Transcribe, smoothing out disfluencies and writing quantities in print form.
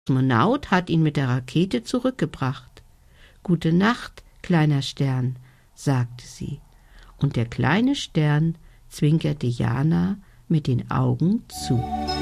Kosmonaut hat ihn mit der Rakete zurückgebracht. »Gute Nacht, kleiner Stern«, sagte sie, und der kleine Stern zwinkerte Jana mit den Augen zu.